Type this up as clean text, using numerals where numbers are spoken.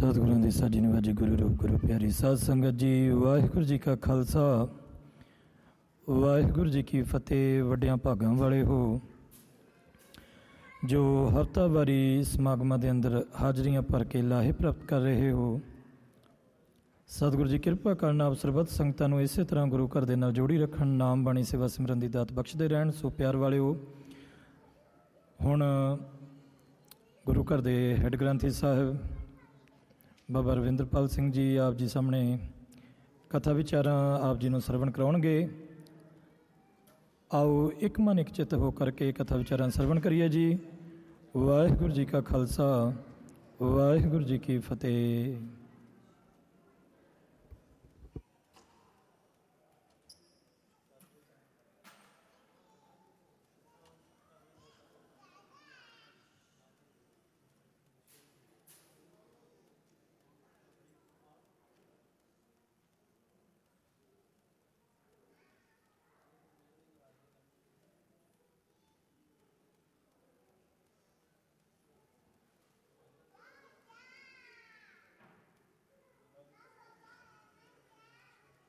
सतगुरुओं की साजी नवाजी गुरु रूप गुरु प्यारी साध संगत जी। वाहिगुरु जी का खालसा वाहिगुरु जी की फतेह। वड्डियां भागां वाले हो जो हफ्तावारी समागमां दे अंदर हाजरियां भर के लाहे प्राप्त कर रहे हो। सतगुरु जी किरपा करना आप सरबत संगतां नूं इसे तरह गुरु घर दे नाल जोड़ी रखण, नाम बाणी सेवा सिमरन दी दात बख्शदे रहण। सो प्यार वाले हो, हुण गुरु घर दे हैड ग्रंथी साहिब बाबा रविंद्रपाल सिंह जी आप जी सामने कथा विचारां आप जी नूं सरवण कराउणगे। आओ एक मन एक चित हो करके कथा विचारां सरवण करिए जी। वाहिगुरु जी का खालसा वाहिगुरु जी की फतेह।